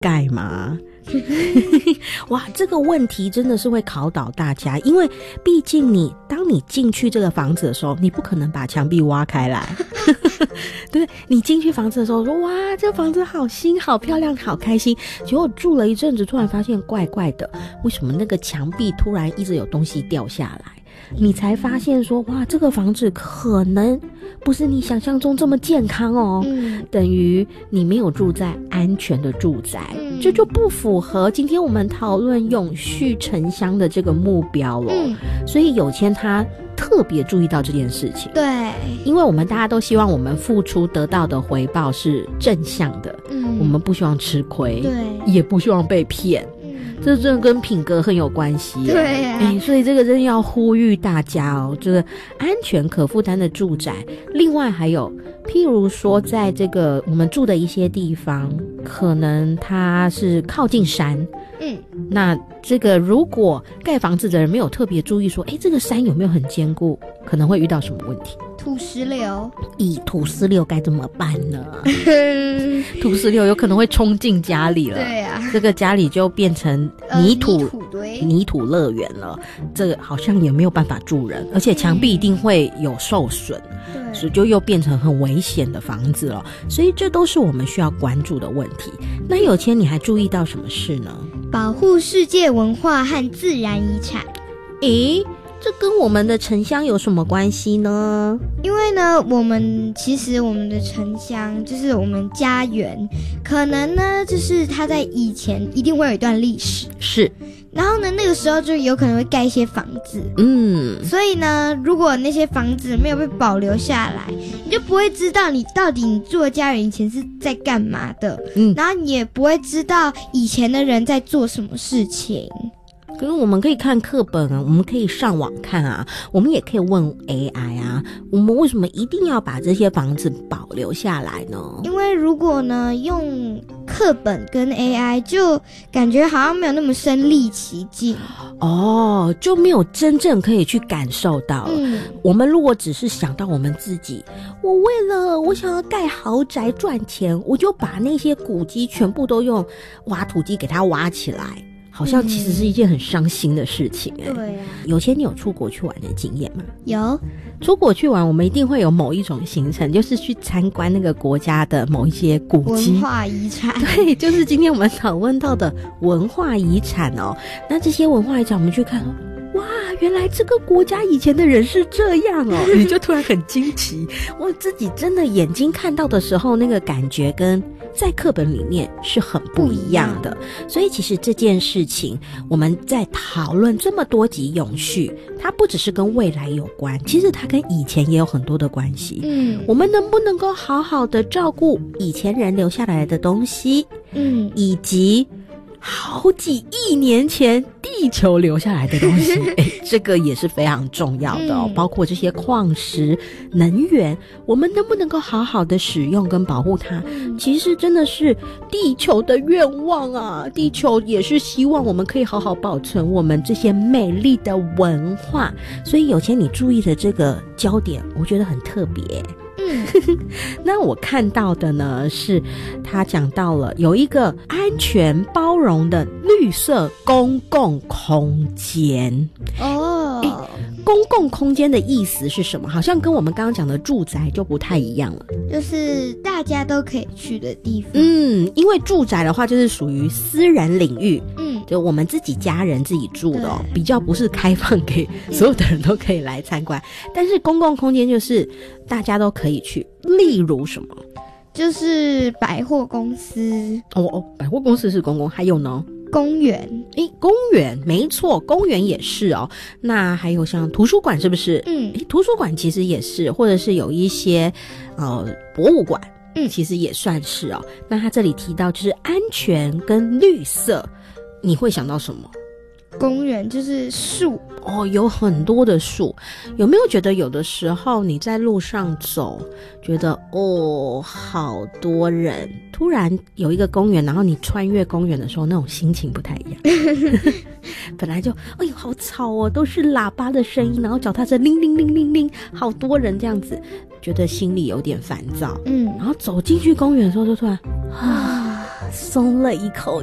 盖吗？哇，这个问题真的是会考倒大家，因为毕竟当你进去这个房子的时候，你不可能把墙壁挖开来对，你进去房子的时候说，哇，这房子好新好漂亮好开心，结果住了一阵子突然发现怪怪的，为什么那个墙壁突然一直有东西掉下来，你才发现说，哇，这个房子可能不是你想象中这么健康哦，等于你没有住在安全的住宅，这就不符合今天我们讨论永续城乡的这个目标咯。所以有谦他特别注意到这件事情， 对， 因为我们大家都希望我们付出得到的回报是正向的，我们不希望吃亏， 对， 也不希望被骗，这真的跟品格很有关系， 对啊， 所以这个真的要呼吁大家哦，这个安全可负担的住宅。另外还有譬如说在这个我们住的一些地方，可能它是靠近山，那这个如果盖房子的人没有特别注意说，这个山有没有很坚固，可能会遇到什么问题？ 土石流。 土石流该怎么办呢？土石流有可能会冲进家里了， 对啊， 这个家里就变成泥土堆、 泥土乐园了，这个好像也没有办法住人，而且墙壁一定会有受损，所以就又变成很危险的房子了。所以这都是我们需要关注的问题。那有谦你还注意到什么事呢？ 保护世界文化和自然遗产。 这跟我们的城乡有什么关系呢？ 因为呢，其实我们的城乡就是我们家园，可能呢就是它在以前一定会有一段历史，是，然后呢那个时候就有可能会盖一些房子，所以呢如果那些房子没有被保留下来，你就不会知道你到底你住的家园以前是在干嘛的，然后你也不会知道以前的人在做什么事情。 可是我们可以看课本啊，我们可以上网看啊，我们也可以问 AI 啊，我们为什么一定要把这些房子保留下来呢？ 因为如果呢用课本跟 AI 就感觉好像没有那么身临其境就没有真正可以去感受到了。我们如果只是想到我们自己，我想要盖豪宅赚钱，我就把那些古迹全部都用挖土机给它挖起来，好像其实是一件很伤心的事情。 对啊， 有些你有出国去玩的经验吗？ 有， 出国去玩我们一定会有某一种行程，就是去参观那个国家的某一些古迹文化遗产。 对，就是今天我们讨论到的文化遗产哦。那这些文化遗产我们去看，哇，原来这个国家以前的人是这样哦，你就突然很惊奇，我自己真的眼睛看到的时候那个感觉跟在课本里面是很不一样的。所以其实这件事情我们在讨论这么多集永续，它不只是跟未来有关，其实它跟以前也有很多的关系。我们能不能够好好的照顾以前人留下来的东西，以及好几亿年前地球留下来的东西这个也是非常重要的哦。包括这些矿石能源，我们能不能够好好的使用跟保护它，其实真的是地球的愿望啊。地球也是希望我们可以好好保存我们这些美丽的文化。所以有些你注意的这个焦点我觉得很特别。那我看到的呢是他讲到了有一个安全包容的绿色公共空间。公共空间的意思是什么？好像跟我们刚刚讲的住宅就不太一样了， 就是大家都可以去的地方。 因为住宅的话就是属于私人领域，就我们自己家人自己住的比较不是开放给所有的人都可以来参观。但是公共空间就是大家都可以去，例如什么？ 就是百货公司。 百货公司是公共，还有呢？ 公园。 公园没错，公园也是哦。那还有像图书馆是不是？图书馆其实也是，或者是有一些博物馆，其实也算是哦。那他这里提到就是安全跟绿色，你会想到什么？ 公园就是树有很多的树。有没有觉得有的时候你在路上走，觉得好多人，突然有一个公园，然后你穿越公园的时候那种心情不太一样本来就好吵哦，都是喇叭的声音，然后脚踏车铃铃铃铃铃，好多人这样子，觉得心里有点烦躁。然后走进去公园的时候就突然松了一口